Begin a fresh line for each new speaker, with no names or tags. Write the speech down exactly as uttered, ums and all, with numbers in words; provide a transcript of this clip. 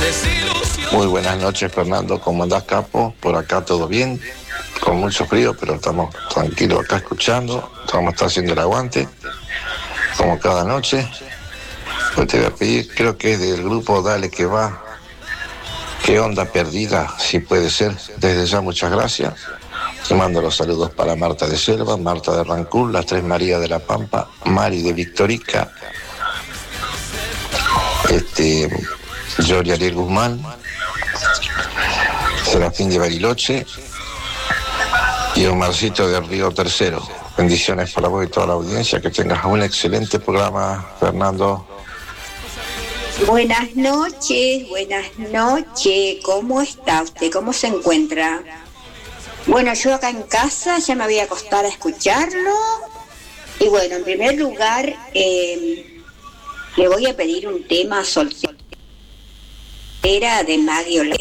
Muy buenas noches, Fernando. ¿Cómo andás, capo? Por acá todo bien, con mucho frío, pero estamos tranquilos acá escuchando. Vamos a estar haciendo el aguante, como cada noche. Pues te voy a pedir, creo que es del grupo Dale que va. ¿Qué onda perdida? Si puede ser. Desde ya, muchas gracias. Te mando los saludos para Marta de Selva, Marta de Rancún, las tres María de la Pampa, Mari de Victorica, este, Gloria Ariel Guzmán, Serafín de Bariloche y Omarcito de Río Tercero. Bendiciones para vos y toda la audiencia. Que tengas un excelente programa, Fernando.
Buenas noches, buenas noches. ¿Cómo está usted? ¿Cómo se encuentra? Bueno, yo acá en casa ya me voy a acostar a escucharlo. Y bueno, en primer lugar, eh, le voy a pedir un tema soltera de Maggie Olea.